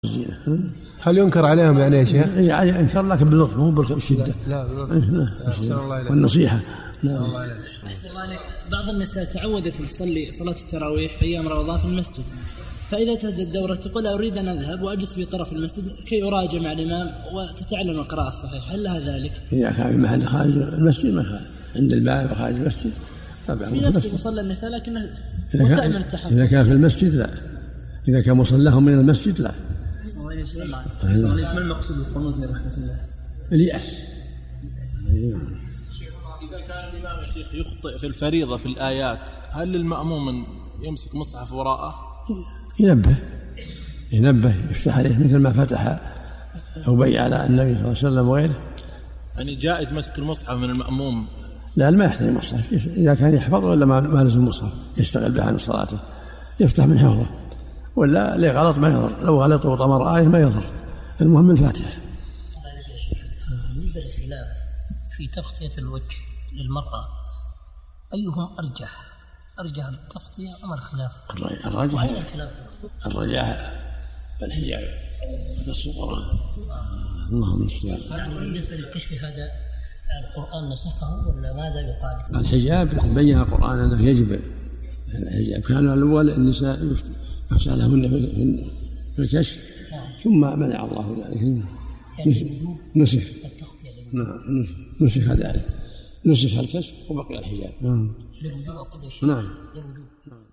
هل ينكر عليهم يعني يا شيخ؟ يعني إنكار لكن باللطف مو بالشدة. لا باللطف. والنصيحة. بعض النساء تعودت تصلي صلاة التراويح في أيام رمضان في المسجد، فإذا انتهت الدورة تقول أريد أن أذهب وأجلس في طرف المسجد كي أراجع مع الإمام وتتعلم القراءة الصحيحة، هل لها ذلك؟ إذا كان في محل خارج المسجد ما كان عند الباب خارج المسجد في نفس مصلى النساء، لكنه متأمن التحفظ. إذا كان في المسجد لا، إذا كان مصلاهم من المسجد لا. ما المقصود بالقنوت من رحمة الله؟ اليأس. إذا كان الإمام يا شيخ يخطئ في الفريضة في الآيات، هل للمأموم من يمسك مصحف وراءه؟ ينبه يفتح عليه مثل ما فتح أبي على النبي صلى الله عليه وسلم وغيره. يعني جائز مسك المصحف من المأموم؟ لا، ما يحتاج مصحف. إذا كان يحفظ ولا ما لازم مصحف يشتغل به عن صلاته، يفتح من حفظه، ولا ليه غلط ما يضر، لو غلط وطمر آية ما يضر، المهم الفاتحة. بالنسبة للخلاف في تغطية الوجه للمرأة، أيهم أرجح التغطية أم الخلاف؟ الرجاح الحجاب نص القرآن. اللهم المستعان. يعني بالنسبة للكشف هذا القرآن نسخه ولا ماذا يقال؟ الحجاب بين القرآن أنه يجب الحجاب. كان الأول النساء يخشى لهن في الكشف، ثم منع الله ذلك. نسخ. نعم نسخ ذلك، نسخ الكشف وبقي الحجاب. للوجوب أقول نعم.